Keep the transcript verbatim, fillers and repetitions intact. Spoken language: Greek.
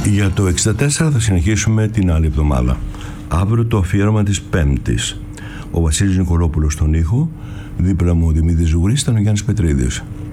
Για το εξήντα τέσσερα θα συνεχίσουμε την άλλη εβδομάδα. Αύριο το αφιέρωμα της Πέμπτης. Ο Βασίλης Νικολόπουλος στον ήχο, δίπλα μου ο Δημήτρης Ζουγρής, ήταν ο Γιάννης Πετρίδης.